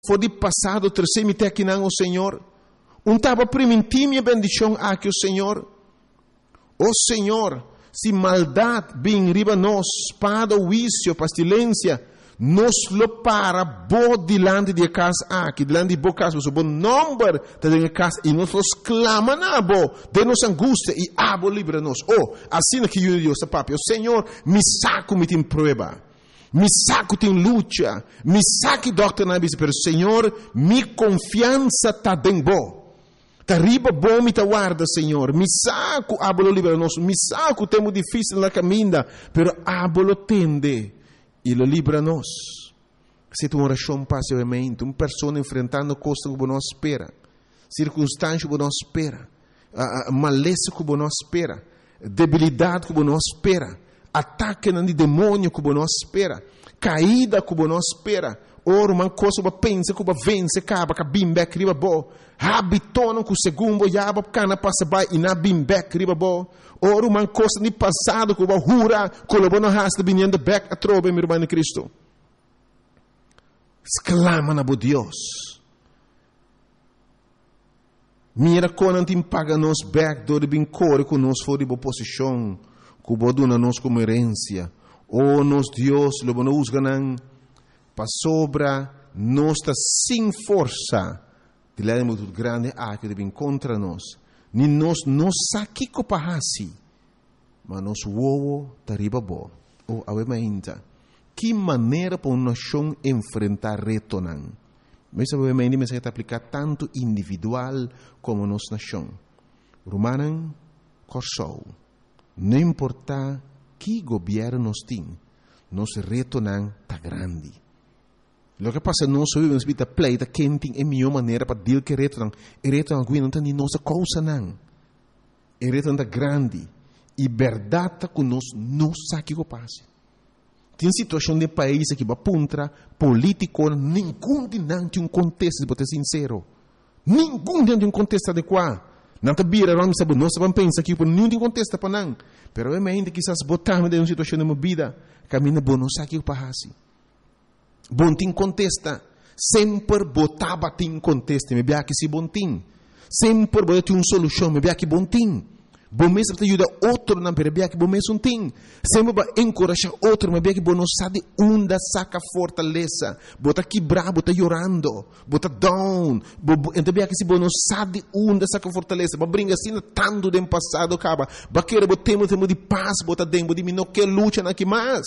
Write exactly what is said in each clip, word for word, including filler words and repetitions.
foi de passado, terceiro me aqui não, o Senhor. Um tava permitir minha bendição aqui, o Senhor. O Senhor, se maldade vem riba nós, espada, vício, pestilência, nos lo para bo dilante de casa aqui, dilante de bo casa, o bom número de casa, e nós los clama na bo, de nos angústia, e abo livra-nos. Oh, assim que eu digo, papi, o Senhor, me saco me tem prueba. Me saco tem luta, me saque doutrina, pero Senhor, mi confiança tá bem bom. Tá riba bom me tá guarda, Senhor. Me saco, abolo libera nós. Me saco, temos difícil na caminha, pero abolo tende e lo libera nós. Se tu oração passivamente, uma pessoa enfrentando coisas que não espera, circunstâncias que não espera, uh, maleza que não espera, debilidade que não espera, ataque de demônio que não espera, caída que não espera, ora uma coisa que pensa que vence, acaba que bimbek riba bo, habitona que o segundo yaba cana passa by e na bimbek riba bo, ora uma coisa de passado que hura, que o bono hasta vinhando back a trobe meu irmão Cristo. Exclama na bo Deus. Mira quando te paga nos back do de bincore que nos for de boa posição, que o dona nos como herança. Oh, nos Deus, lo bono usganan para sobra nossa sem força. De lá é muito grande a que deve contra nós. Ni nós não saque copahasi, mas nós uovo tariba bo. Oh, obviamente, que maneira para uma nação enfrentar reto não? Mas obviamente me se aplicar tanto individual como nossa nação. Romanan corsou. Não importa que governo nós tem, nosso reto não tá grande. O que passa nós vivemos vida pleita quente é a melhor maneira para dizer que reto não, é reto não não tem nossa causa não. É reto não tá grande e verdade que nós não sabe o que passa. Tem situação de país que va puntra político nenhum de não tem um contexto, para ser sincero. Nenhum tem um contexto adequado. Não te vira, não sabe, nós vamos pensar que por nenhum tem contexto para não. Pero obviamente quizás botar-me de uma situação de uma vida, caminha bom, não sabe o que passa. Bom tem contesta, sempre botava tem contesta, me bia que se bom tem. Sempre botava uma solução, me bia que bom tem. Bom mesmo te ajuda outro na perabia que bom mesmo tem. Sempre vai encorajar outro, mas bia que bom não sabe onde saca fortaleza. Bota quebrar, bota chorando, bota down. Então bia que se bom não sabe onde saca fortaleza. Mas brinca assim tanto do passado acaba. Baqueira botemos temos de paz, bota dentro de mim não quer luta na que mais.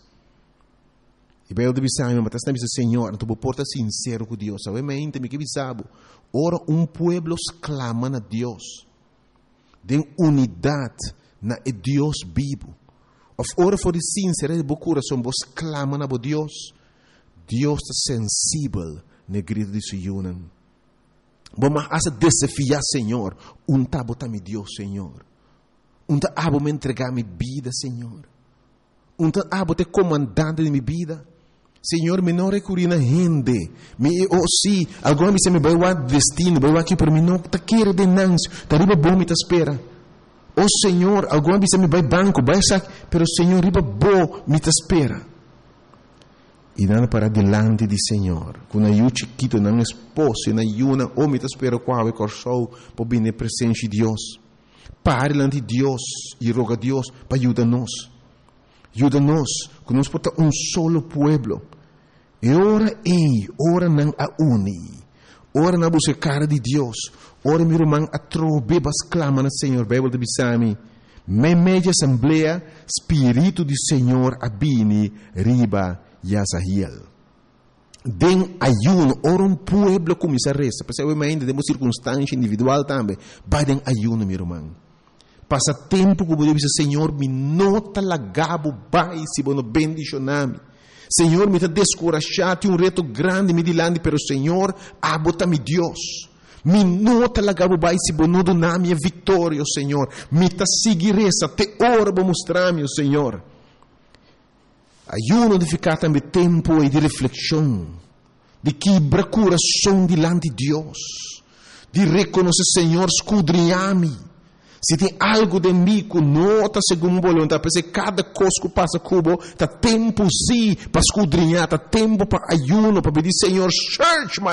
E bem eu deve saber, mas está dizendo Senhor, tu porta sincero com Deus. Obviamente me que bisabo. Ora um pueblo clama a Deus. De unidade na Deus vivo. Of ora for de sincero de coração, vos clama na Deus. Deus está sensível na grito de suyunan. Vamos a desafiar, Senhor. Um tabo tá me Deus, Senhor. Um tabo me entregar minha vida, Senhor. Um tabo te comandante de minha vida. Senhor, me não recurir na gente. Me, oh, sim, agora me se me vai o destino, vai aqui para mim, não tá querer de nancio, tá riba bom me tá espera. Oh, Senhor, agora me se me vai banco, vai sac, pero Senhor, riba bom me tá espera. E nada para delante de Senhor, com a chiquito, não esposo, na yuna, oh, me tá espera qual é corsou, para vir na presença de Deus. Pare delante de Deus e roga a Deus para ajudar-nos. Ajuda-nos, que nós porta um solo pueblo. E ora ei, ora não a uni. Ora na buscar de Deus. Ora meu irmão a trobebas clama no Senhor. Bíblia de Bisami. Me media assembleia, Espírito do Senhor abini riba Yazahiel. Den ayuno, ora um pueblo começa a resta. Percebemos temos circunstância individual também. Vai den ayuno, meu irmão. Passa tempo que eu dizer, Senhor, me nota lagabo vai se bono bendicioname. Senhor, me está descorachado, um reto grande me dilante, pero Senhor, abota-me Deus. Me nota lagabo vai se bono doname a vitória, Senhor. Me está seguir essa, te ora para mostrar-me, Senhor. Ayuno de ficar também tempo e de reflexão, de quebrar coração dilante de Deus, de reconhecer, Senhor, escudrinhar-me. Se tem algo de mim que não está segundo a vontade, porque cada coisa que passa cubo, está tempo sim para escudrinhar, está tempo para ayuno, para pedir, Senhor, search my